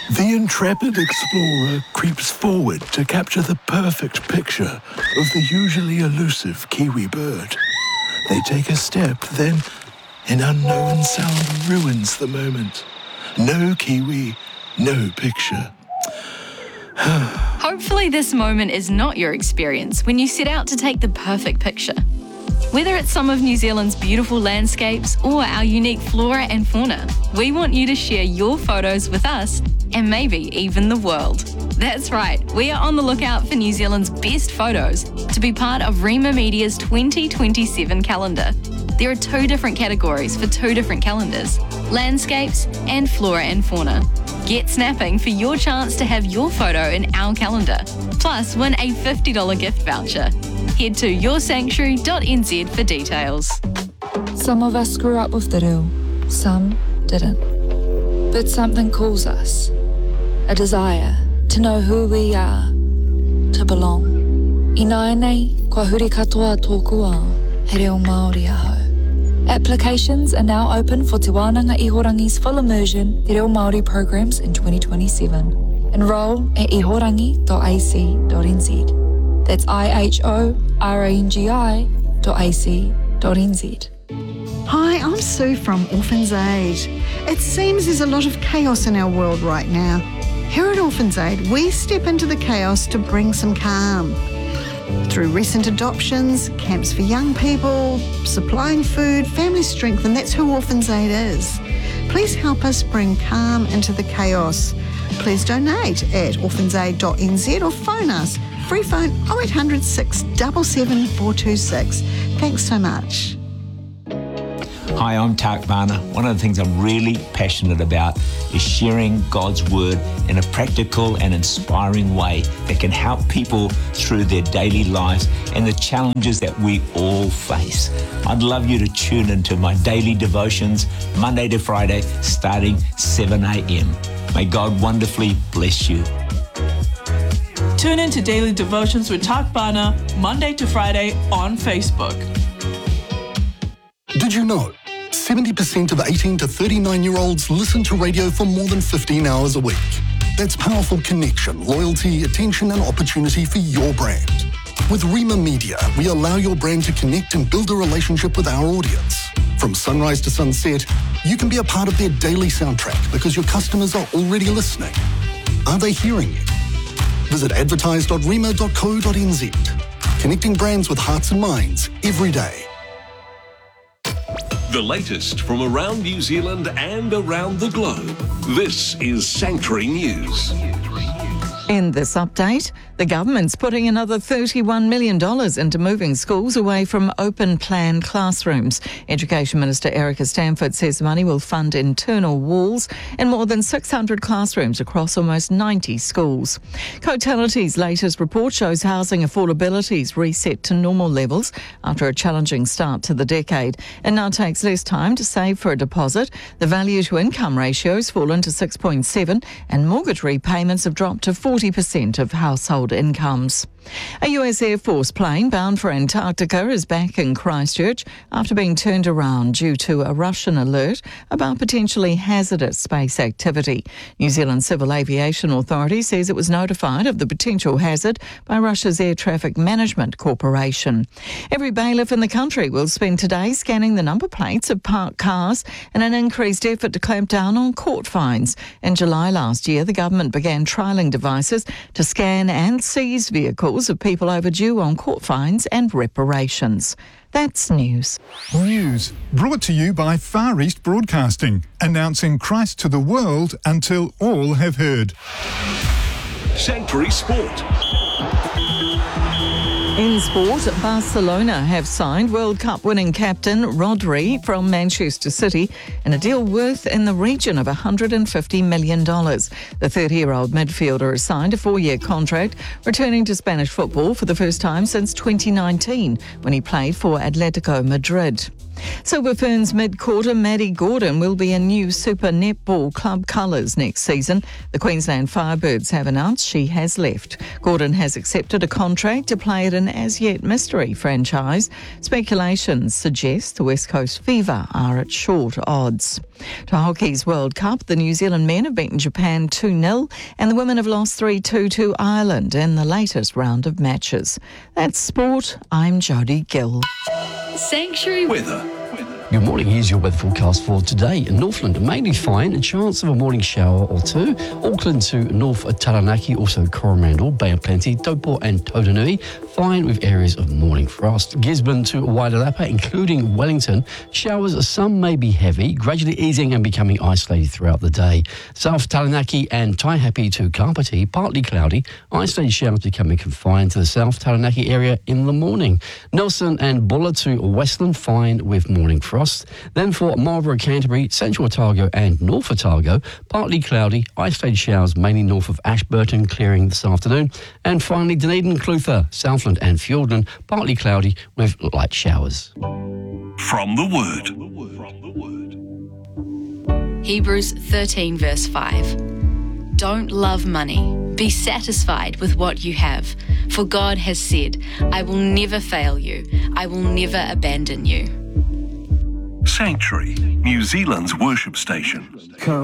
The intrepid explorer creeps forward to capture the perfect picture of the usually elusive kiwi bird. They take a step, then an unknown sound ruins the moment. No kiwi, no picture. Hopefully this moment is not your experience when you set out to take the perfect picture. Whether it's some of New Zealand's beautiful landscapes or our unique flora and fauna, we want you to share your photos with us and maybe even the world. That's right, we are on the lookout for New Zealand's best photos to be part of Rima Media's 2027 calendar. There are 2 different categories for 2 different calendars, landscapes and flora and fauna. Get snapping for your chance to have your photo in our calendar. Plus, win a $50 gift voucher. Head to yoursanctuary.nz for details. Some of us grew up with the reo, some didn't. But something calls us. A desire to know who we are, to belong. I nai nei, kua huri katoa tōku ao, he reo Māori aho. Applications are now open for Te Wānanga Ihorangi's full immersion Te Reo Māori programs in 2027. Enroll at ihorangi.ac.nz. That's ihorangi.ac.nz. Hi, I'm Sue from Orphans Aid. It seems there's a lot of chaos in our world right now. Here at Orphans Aid, we step into the chaos to bring some calm. Through recent adoptions, camps for young people, supplying food, family strength, and that's who Orphans Aid is. Please help us bring calm into the chaos. Please donate at orphansaid.nz or phone us. Free phone 0800 677 426. Thanks so much. Hi, I'm Tak Vana. One of the things I'm really passionate about is sharing God's Word in a practical and inspiring way that can help people through their daily lives and the challenges that we all face. I'd love you to tune into my daily devotions, Monday to Friday, starting 7 a.m. May God wonderfully bless you. Tune in to Daily Devotions with Tak Vana, Monday to Friday on Facebook. Did you know 70% of 18 to 39-year-olds listen to radio for more than 15 hours a week? That's powerful connection, loyalty, attention and opportunity for your brand. With Rima Media, we allow your brand to connect and build a relationship with our audience. From sunrise to sunset, you can be a part of their daily soundtrack because your customers are already listening. Are they hearing you? Visit advertise.rima.co.nz. Connecting brands with hearts and minds every day. The latest from around New Zealand and around the globe. This is Sanctuary News. In this update, the government's putting another $31 million into moving schools away from open plan classrooms. Education Minister Erica Stanford says the money will fund internal walls and more than 600 classrooms across almost 90 schools. Cotality's latest report shows housing affordability is reset to normal levels after a challenging start to the decade. It now takes less time to save for a deposit. The value to income ratio has fallen to 6.7 and mortgage repayments have dropped to 40% of household incomes. A US Air Force plane bound for Antarctica is back in Christchurch after being turned around due to a Russian alert about potentially hazardous space activity. New Zealand Civil Aviation Authority says it was notified of the potential hazard by Russia's Air Traffic Management Corporation. Every bailiff in the country will spend today scanning the number plates of parked cars in an increased effort to clamp down on court fines. In July last year, the government began trialling devices to scan and seize vehicles of people overdue on court fines and reparations. That's news. News brought to you by Far East Broadcasting, announcing Christ to the world until all have heard. Sanctuary Sport. In sport, Barcelona have signed World Cup winning captain Rodri from Manchester City in a deal worth in the region of $150 million. The 30-year-old midfielder has signed a 4-year contract, returning to Spanish football for the first time since 2019 when he played for Atletico Madrid. Silver Ferns mid-quarter Maddie Gordon will be in new Super Netball club colours next season. The Queensland Firebirds have announced she has left. Gordon has accepted a contract to play at an as-yet mystery Mystery franchise. Speculations suggest the West Coast Fever are at short odds. To Hockey's World Cup, the New Zealand men have beaten Japan 2-0 and the women have lost 3-2 to Ireland in the latest round of matches. That's sport. I'm Jodie Gill. Sanctuary Weather. Good morning, here's your weather forecast for today. In Northland, mainly fine, a chance of a morning shower or two. Auckland to North Taranaki, also Coromandel, Bay of Plenty, Taupo and Tauranga, fine with areas of morning frost. Gisborne to Wairarapa, including Wellington, showers, some may be heavy, gradually easing and becoming isolated throughout the day. South Taranaki and Taihape to Kapiti, partly cloudy, isolated showers becoming confined to the South Taranaki area in the morning. Nelson and Bulla to Westland, fine with morning frost. Then for Marlborough, Canterbury, Central Otago and North Otago, partly cloudy, isolated showers mainly north of Ashburton, clearing this afternoon. And finally, Dunedin, Clutha, Southland and Fiordland, partly cloudy with light showers. From the Word. Hebrews 13 verse 5. Don't love money. Be satisfied with what you have. For God has said, I will never fail you. I will never abandon you. Sanctuary, New Zealand's worship station.